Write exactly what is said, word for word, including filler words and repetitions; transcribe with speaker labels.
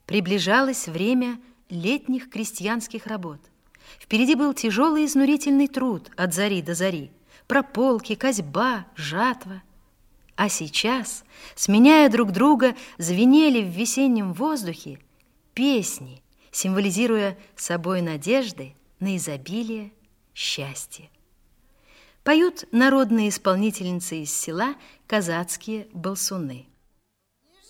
Speaker 1: Приближалось время летних крестьянских работ. Впереди был тяжелый изнурительный труд от зари до зари, прополки, косьба, жатва. А сейчас, сменяя друг друга, звенели в весеннем воздухе песни, символизируя собой надежды на изобилие, счастье. Поют народные исполнительницы из села казацкие балсуны.